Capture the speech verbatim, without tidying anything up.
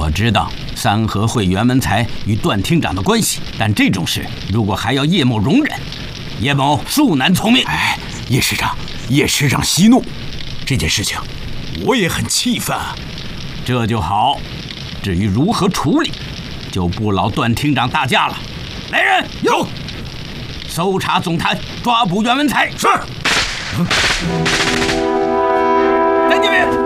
我知道三合会袁文才与段厅长的关系，但这种事如果还要叶某容忍，叶某恕难从命。 哎，叶师长，叶师长息怒，这件事情我也很气愤啊。 这就好，至于如何处理，就不劳段厅长大驾了。来人， 有。 搜查总坛，抓捕袁文才。 是。 在那边。